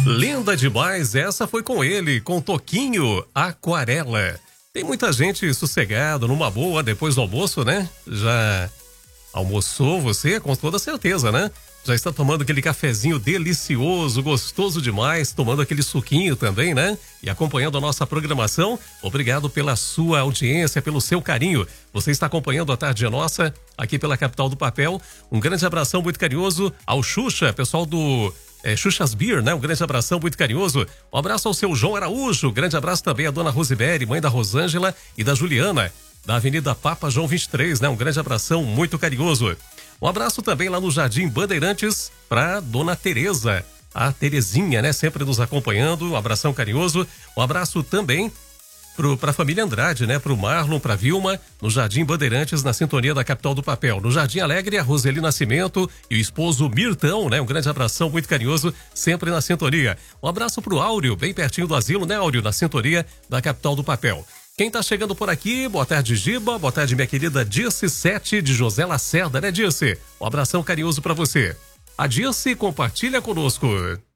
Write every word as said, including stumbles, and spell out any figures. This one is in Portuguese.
Linda demais, essa foi com ele, com Toquinho, Aquarela. Tem muita gente sossegado, numa boa, depois do almoço, né? Já almoçou você? Com toda certeza, né? Já está tomando aquele cafezinho delicioso, gostoso demais, tomando aquele suquinho também, né? E acompanhando a nossa programação. Obrigado pela sua audiência, pelo seu carinho. Você está acompanhando a Tarde é Nossa, aqui pela Capital do Papel. Um grande abração muito carinhoso ao Xuxa, pessoal do é, Xuxas Beer, né? Um grande abração muito carinhoso. Um abraço ao seu João Araújo. Grande abraço também à dona Rosibere, mãe da Rosângela e da Juliana, da Avenida Papa João vinte e três, né? Um grande abração muito carinhoso. Um abraço também lá no Jardim Bandeirantes para dona Tereza, a Terezinha, né? Sempre nos acompanhando. Um abração carinhoso. Um abraço também para a família Andrade, né? Para o Marlon, para a Vilma, no Jardim Bandeirantes, na sintonia da Capital do Papel. No Jardim Alegre, a Roseli Nascimento e o esposo Mirtão, né? Um grande abração muito carinhoso, sempre na sintonia. Um abraço para o Áureo, bem pertinho do asilo, né, Áureo? Na sintonia da Capital do Papel. Quem tá chegando por aqui, boa tarde, Giba, boa tarde, minha querida Dirce sete de José Lacerda, né, Dirce? Um abração carinhoso para você. A Dirce compartilha conosco.